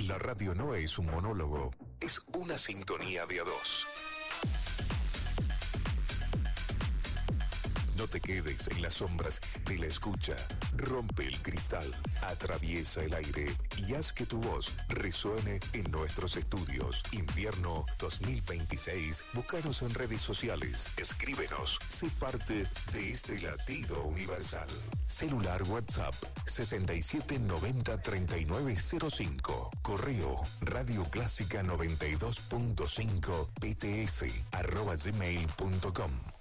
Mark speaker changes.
Speaker 1: La radio no es un monólogo, es una sintonía de a dos. No te quedes en las sombras de la escucha. Rompe el cristal, atraviesa el aire y haz que tu voz resuene en nuestros estudios. Invierno 2026. Búscanos en redes sociales. Escríbenos. Sé parte de este latido universal. Celular WhatsApp 67903905. Correo radioclásica 92.5 pts @gmail.com.